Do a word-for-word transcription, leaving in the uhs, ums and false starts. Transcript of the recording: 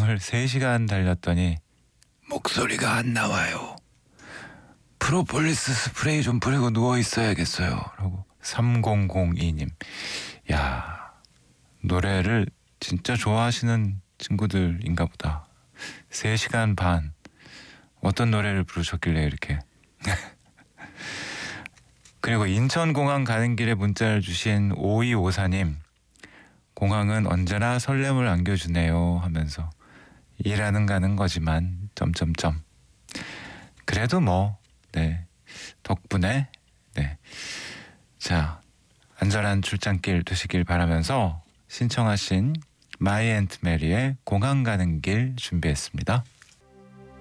공항을 세 시간 달렸더니 목소리가 안 나와요. 프로폴리스 스프레이 좀 뿌리고 누워 있어야겠어요. 라고 삼공공이 님. 야, 노래를 진짜 좋아하시는 친구들인가 보다. 세 시간 반 어떤 노래를 부르셨길래 이렇게. 그리고 인천공항 가는 길에 문자를 주신 오이오사 님. 공항은 언제나 설렘을 안겨주네요 하면서 일하는 가는 거지만 점점점 그래도 뭐 네 덕분에 네 자 안전한 출장길 되시길 바라면서 신청하신 마이 앤트 메리의 공항 가는 길 준비했습니다.